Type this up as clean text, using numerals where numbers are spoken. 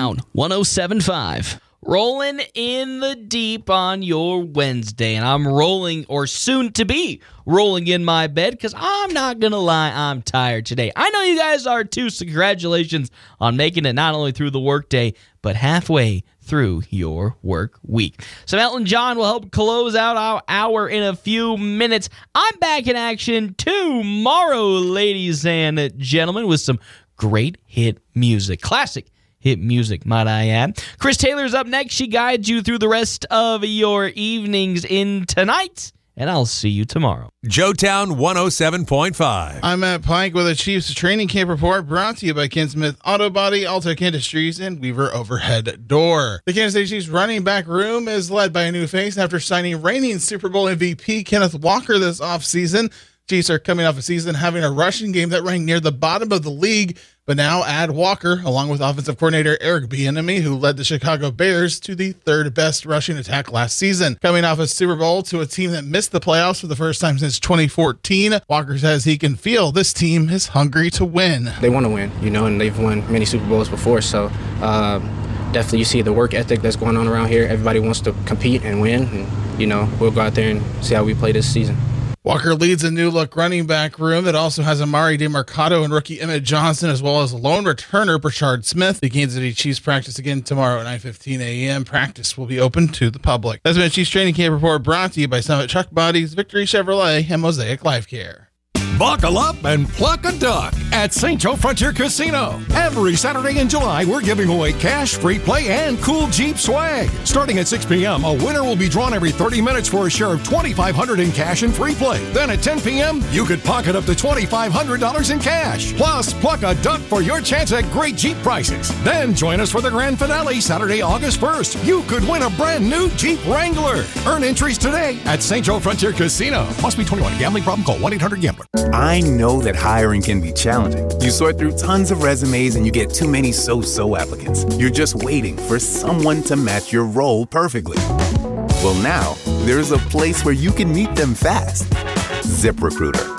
Joetown 107.5. Rolling in the deep on your Wednesday, and I'm rolling, or soon to be rolling in my bed, because I'm not going to lie, I'm tired today. I know you guys are too, so congratulations on making it not only through the workday, but halfway through your work week. So Elton John will help close out our hour in a few minutes. I'm back in action tomorrow, ladies and gentlemen, with some great hit music. Classic hit music, might I add. Chris Taylor's up next. She guides you through the rest of your evenings in tonight, and I'll see you tomorrow. Joetown 107.5. I'm Matt Pike with a Chiefs training camp report brought to you by Ken Smith Auto Body, Altec Industries, and Weaver Overhead Door. The Kansas City Chiefs running back room is led by a new face after signing reigning Super Bowl MVP Kenneth Walker this offseason. Chiefs are coming off a season having a rushing game that ranked near the bottom of the league, but now add Walker, along with offensive coordinator Eric Bieniemy, who led the Chicago Bears to the third best rushing attack last season. Coming off a Super Bowl to a team that missed the playoffs for the first time since 2014, Walker says he can feel this team is hungry to win. They want to win, and they've won many Super Bowls before, so definitely you see the work ethic that's going on around here. Everybody wants to compete and win, and, we'll go out there and see how we play this season. Walker leads a new-look running back room that also has Amari DeMarcado and rookie Emmett Johnson, as well as lone returner Brashard Smith. The Kansas City Chiefs practice again tomorrow at 9:15 a.m. Practice will be open to the public. That's been a Chiefs training camp report brought to you by Summit Truck Bodies, Victory Chevrolet, and Mosaic Life Care. Buckle up and pluck a duck at St. Joe Frontier Casino. Every Saturday in July, we're giving away cash, free play, and cool Jeep swag. Starting at 6 p.m., a winner will be drawn every 30 minutes for a share of $2,500 in cash and free play. Then at 10 p.m., you could pocket up to $2,500 in cash. Plus, pluck a duck for your chance at great Jeep prices. Then join us for the grand finale Saturday, August 1st. You could win a brand new Jeep Wrangler. Earn entries today at St. Joe Frontier Casino. Must be 21. Gambling problem? Call 1-800-GAMBLER. I know that hiring can be challenging. You sort through tons of resumes and you get too many so-so applicants. You're just waiting for someone to match your role perfectly. Well, now, there's a place where you can meet them fast. ZipRecruiter.